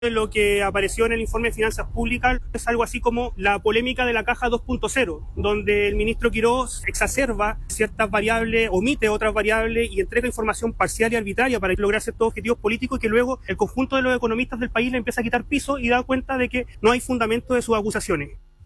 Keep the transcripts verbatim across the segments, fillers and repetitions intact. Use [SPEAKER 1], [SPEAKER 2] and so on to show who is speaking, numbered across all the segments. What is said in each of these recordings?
[SPEAKER 1] Lo que apareció en el informe de Finanzas Públicas es algo así como la polémica de la caja dos punto cero, donde el ministro Quirós exacerba ciertas variables, omite otras variables y entrega información parcial y arbitraria para lograr ciertos objetivos políticos, y que luego el conjunto de los economistas del país le empieza a quitar piso y da cuenta de que no hay fundamento de sus acusaciones.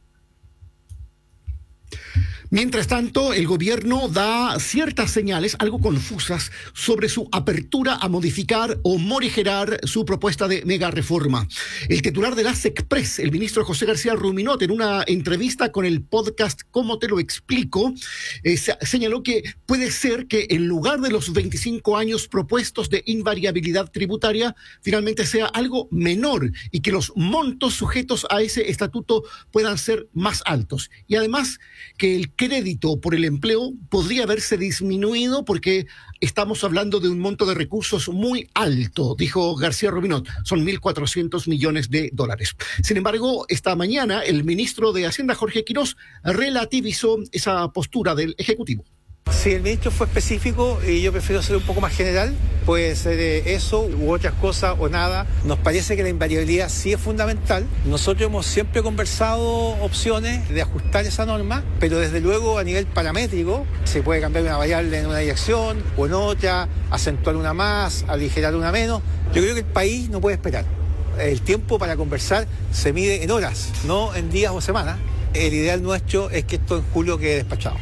[SPEAKER 2] Mientras tanto, el gobierno da ciertas señales, algo confusas, sobre su apertura a modificar o morigerar su propuesta de mega reforma. El titular de la SECPRES, el ministro José García Ruminot, en una entrevista con el podcast ¿Cómo te lo explico?, eh, señaló que puede ser que en lugar de los veinticinco años propuestos de invariabilidad tributaria, finalmente sea algo menor y que los montos sujetos a ese estatuto puedan ser más altos. Y además que el crédito por el empleo podría haberse disminuido porque estamos hablando de un monto de recursos muy alto, dijo García Ruminot, son mil cuatrocientos millones de dólares. Sin embargo, esta mañana el ministro de Hacienda, Jorge Quirós, relativizó esa postura del Ejecutivo.
[SPEAKER 3] Si el ministro fue específico y yo prefiero ser un poco más general, puede ser eso u otras cosas o nada. Nos parece que la invariabilidad sí es fundamental. Nosotros hemos siempre conversado opciones de ajustar esa norma, pero desde luego a nivel paramétrico se puede cambiar una variable en una dirección o en otra, acentuar una más, aligerar una menos. Yo creo que el país no puede esperar. El tiempo para conversar se mide en horas, no en días o semanas. El ideal nuestro es que esto en julio quede despachado.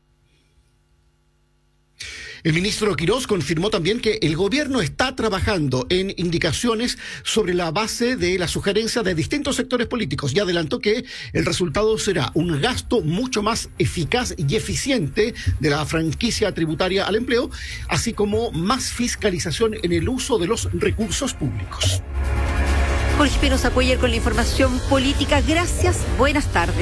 [SPEAKER 2] El ministro Quirós confirmó también que el gobierno está trabajando en indicaciones sobre la base de la sugerencia de distintos sectores políticos y adelantó que el resultado será un gasto mucho más eficaz y eficiente de la franquicia tributaria al empleo, así como más fiscalización en el uso de los recursos públicos.
[SPEAKER 4] Jorge Espinosa Cuellar con la información política. Gracias, buenas tardes.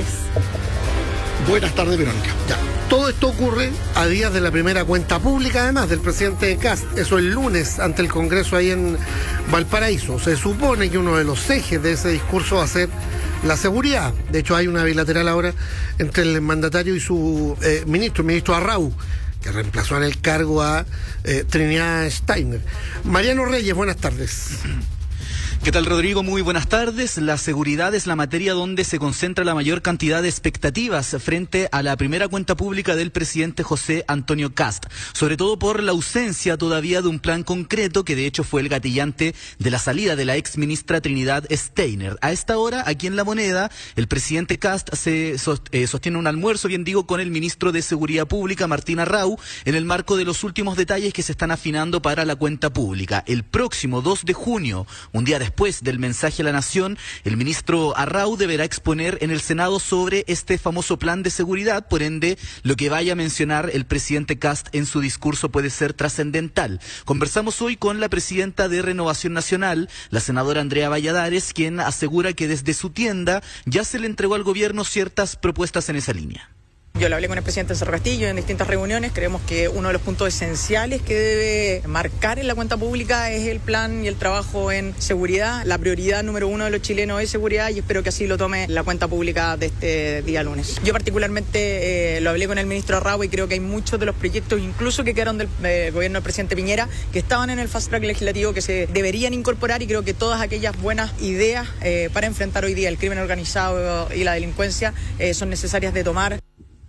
[SPEAKER 2] Buenas tardes, Verónica.
[SPEAKER 5] Ya. Todo esto ocurre a días de la primera cuenta pública, además, del presidente Kast. Eso el lunes ante el Congreso ahí en Valparaíso. Se supone que uno de los ejes de ese discurso va a ser la seguridad. De hecho, hay una bilateral ahora entre el mandatario y su eh, ministro, el ministro Arrau, que reemplazó en el cargo a eh, Trinidad Steiner. Mariano Reyes, buenas tardes.
[SPEAKER 6] ¿Qué tal, Rodrigo? Muy buenas tardes. La seguridad es la materia donde se concentra la mayor cantidad de expectativas frente a la primera cuenta pública del presidente José Antonio Kast, sobre todo por la ausencia todavía de un plan concreto que de hecho fue el gatillante de la salida de la ex ministra Trinidad Steiner. A esta hora, aquí en La Moneda, el presidente Kast se sostiene un almuerzo, bien digo, con el ministro de Seguridad Pública, Martín Arrau, en el marco de los últimos detalles que se están afinando para la cuenta pública. El próximo dos de junio, un día después Después del mensaje a la nación, el ministro Arrau deberá exponer en el Senado sobre este famoso plan de seguridad. Por ende, lo que vaya a mencionar el presidente Kast en su discurso puede ser trascendental. Conversamos hoy con la presidenta de Renovación Nacional, la senadora Andrea Valladares, quien asegura que desde su tienda ya se le entregó al gobierno ciertas propuestas en esa línea.
[SPEAKER 7] Yo lo hablé con el presidente Cerro Castillo en distintas reuniones. Creemos que uno de los puntos esenciales que debe marcar en la cuenta pública es el plan y el trabajo en seguridad. La prioridad número uno de los chilenos es seguridad y espero que así lo tome la cuenta pública de este día lunes. Yo particularmente eh, lo hablé con el ministro Arrau y creo que hay muchos de los proyectos, incluso que quedaron del eh, gobierno del presidente Piñera, que estaban en el fast track legislativo, que se deberían incorporar, y creo que todas aquellas buenas ideas eh, para enfrentar hoy día el crimen organizado y la delincuencia eh, son necesarias de tomar.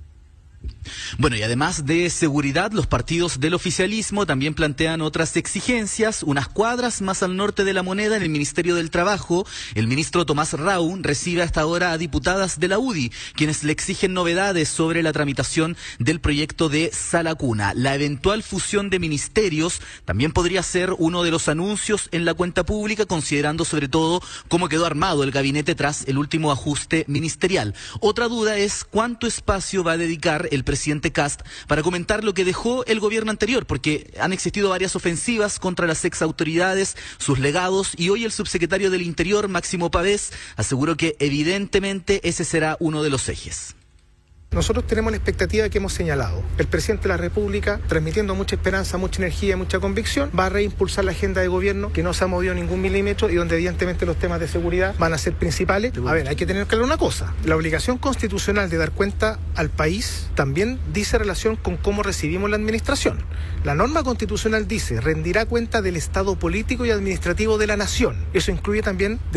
[SPEAKER 6] Bueno, y además de seguridad, los partidos del oficialismo también plantean otras exigencias. Unas cuadras más al norte de La Moneda, en el Ministerio del Trabajo, el ministro Tomás Rau recibe hasta ahora a diputadas de la U D I, quienes le exigen novedades sobre la tramitación del proyecto de Sala Cuna. La eventual fusión de ministerios también podría ser uno de los anuncios en la cuenta pública, considerando sobre todo cómo quedó armado el gabinete tras el último ajuste ministerial. Otra duda es cuánto espacio va a dedicar el presidente Kast para comentar lo que dejó el gobierno anterior, porque han existido varias ofensivas contra las ex autoridades, sus legados, y hoy el subsecretario del Interior, Máximo Pavés, aseguró que evidentemente ese será uno de los ejes.
[SPEAKER 8] Nosotros tenemos la expectativa que hemos señalado. El presidente de la República, transmitiendo mucha esperanza, mucha energía, mucha convicción, va a reimpulsar la agenda de gobierno que no se ha movido ningún milímetro y donde evidentemente los temas de seguridad van a ser principales. A ver, hay que tener claro una cosa. La obligación constitucional de dar cuenta al país también dice relación con cómo recibimos la administración. La norma constitucional dice, rendirá cuenta del estado político y administrativo de la nación. Eso incluye también